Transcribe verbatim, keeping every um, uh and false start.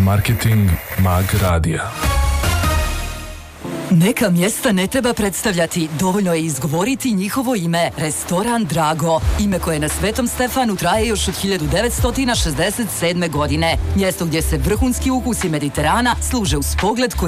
Marketing Mag Radija. Neka mjesta ne treba predstavljati, dovoljno je izgovoriti njihovo ime. Restoran Drago, ime koje na Svetom Stefanu traje još od hiljadu devetsto šezdeset sedme. godine. Mjesto gdje se vrhunski ukusi Mediterana služe uz pogled koji